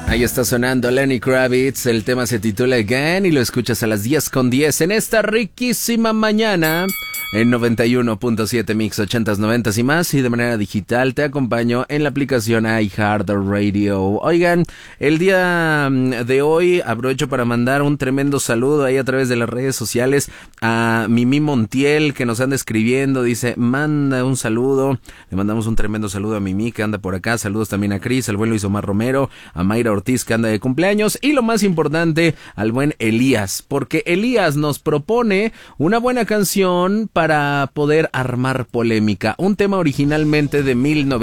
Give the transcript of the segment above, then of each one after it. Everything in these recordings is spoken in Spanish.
Ahí está sonando Lenny Kravitz, el tema se titula Again y lo escuchas a las 10:10 en esta riquísima mañana en 91.7 Mix 80s, 90s y más, y de manera digital te acompaño en la aplicación iHeartRadio. Oigan, el día de hoy aprovecho para mandar un tremendo saludo ahí a través de las redes sociales a Mimi Montiel, que nos anda escribiendo, dice, manda un saludo, le mandamos un tremendo saludo a Mimi que anda por acá, saludos también a Cris, al buen Luis Omar Romero, a Mayra Ortiz que anda de cumpleaños, y lo más importante, al buen Elías, porque Elías nos propone una buena canción para poder armar polémica. Un tema originalmente de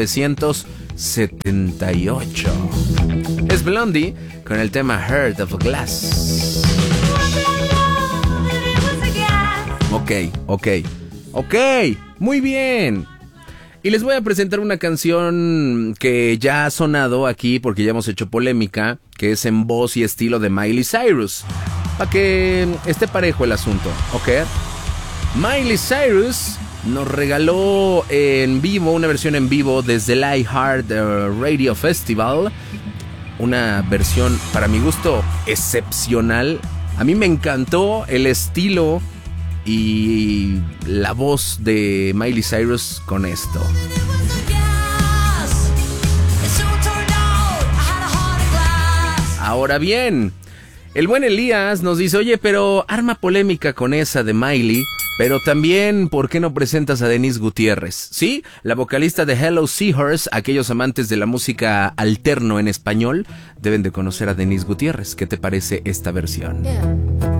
1978. Es Blondie con el tema Heart of Glass. Ok, muy bien. Y les voy a presentar una canción que ya ha sonado aquí porque ya hemos hecho polémica, que es en voz y estilo de Miley Cyrus, para que esté parejo el asunto, ¿ok? Miley Cyrus nos regaló en vivo, una versión en vivo desde el iHeart Radio Festival, una versión para mi gusto excepcional. A mí me encantó el estilo y la voz de Miley Cyrus con esto. Ahora bien, el buen Elías nos dice, oye, pero arma polémica con esa de Miley, pero también, ¿por qué no presentas a Denise Gutiérrez? Sí, la vocalista de Hello Seahorse. Aquellos amantes de la música alterno en español deben de conocer a Denise Gutiérrez. ¿Qué te parece esta versión? Yeah.